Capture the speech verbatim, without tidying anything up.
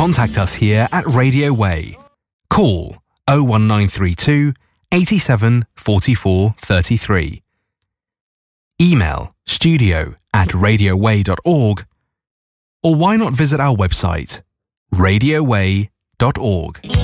contact us here at Radio Way. Call oh one nine three two, eighty-seven, forty-four, thirty-three. Email studio at radioway dot org, or why not visit our website, radioway dot org.